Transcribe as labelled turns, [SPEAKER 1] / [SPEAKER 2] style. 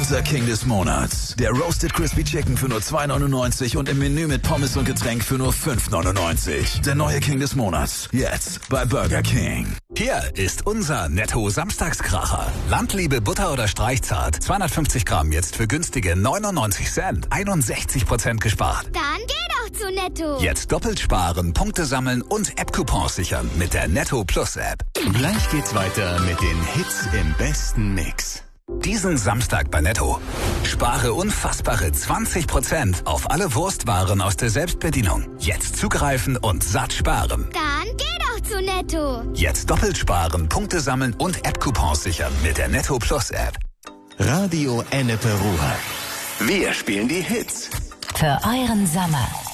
[SPEAKER 1] Unser King des Monats. Der Roasted Crispy Chicken für nur 2,99 und im Menü mit Pommes und Getränk für nur 5,99. Der neue King des Monats. Jetzt bei Burger King.
[SPEAKER 2] Hier ist unser Netto-Samstagskracher. Landliebe Butter oder Streichzart. 250 Gramm jetzt für günstige 99 Cent. 61% gespart.
[SPEAKER 3] Dann geh doch zu Netto.
[SPEAKER 2] Jetzt doppelt sparen, Punkte sammeln und App-Coupons sichern mit der Netto Plus App.
[SPEAKER 4] Gleich geht's weiter mit den Hits im besten Mix.
[SPEAKER 2] Diesen Samstag bei Netto. Spare unfassbare 20% auf alle Wurstwaren aus der Selbstbedienung. Jetzt zugreifen und satt sparen.
[SPEAKER 3] Dann geh doch zu Netto.
[SPEAKER 2] Jetzt doppelt sparen, Punkte sammeln und App-Coupons sichern mit der Netto Plus App.
[SPEAKER 4] Radio Ennepe Ruhr. Wir spielen die Hits.
[SPEAKER 5] Für euren Sommer.